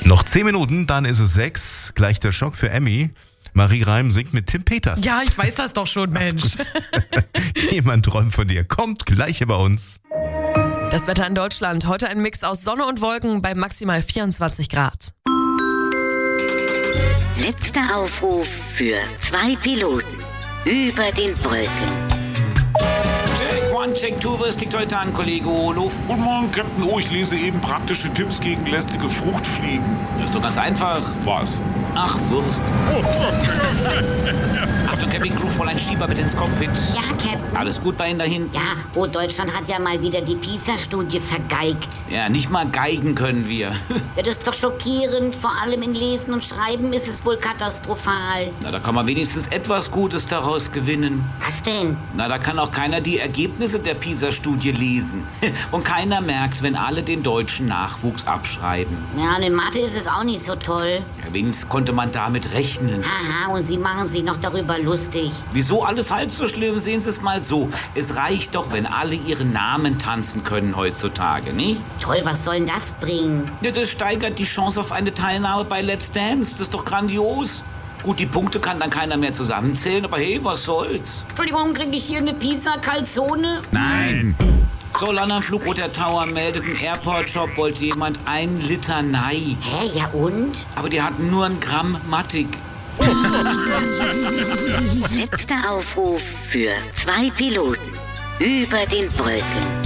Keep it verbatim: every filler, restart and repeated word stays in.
Noch zehn Minuten, dann ist es sechs. Gleich der Schock für Emmy. Marie Reim singt mit Tim Peters. Ja, ich weiß das doch schon, Mensch. Jemand träumt von dir. Kommt gleich hier bei uns. Das Wetter in Deutschland. Heute ein Mix aus Sonne und Wolken bei maximal vierundzwanzig Grad. Letzter Aufruf für zwei Piloten über den Wolken. Check one, check two, was liegt heute an, Kollege Olo? Guten Morgen, Captain O. Ich lese eben praktische Tipps gegen lästige Fruchtfliegen. Das ist doch ganz einfach. Was? Ach, Wurst. Achtung, Campingcrew, Fräulein Schieber, bitte ins Cockpit. Ja, Captain. Alles gut bei Ihnen da hinten? Ja, oh, Deutschland hat ja mal wieder die PISA-Studie vergeigt. Ja, nicht mal geigen können wir. Ja, das ist doch schockierend. Vor allem in Lesen und Schreiben ist es wohl katastrophal. Na, da kann man wenigstens etwas Gutes daraus gewinnen. Was denn? Na, da kann auch keiner die Ergebnisse der PISA-Studie lesen. Und keiner merkt, wenn alle den deutschen Nachwuchs abschreiben. Ja, und in Mathe ist es auch nicht so toll. Ja, wenigstens konnte man damit rechnen. Haha, und Sie machen sich noch darüber lustig. Wieso alles halb so schlimm? Sehen Sie es mal so. Es reicht doch, wenn alle ihren Namen tanzen können heutzutage, nicht? Toll, was soll denn das bringen? Ja, das steigert die Chance auf eine Teilnahme bei Let's Dance. Das ist doch grandios. Gut, die Punkte kann dann keiner mehr zusammenzählen, aber hey, was soll's? Entschuldigung, kriege ich hier eine Pisa-Calzone? Nein. So, Landanflug Roter Tower meldet im Airport-Shop, wollte jemand ein Liter Nei. Hä, ja und? Aber die hatten nur ein Gramm Mattig. Letzter Aufruf für zwei Piloten über den Wolken.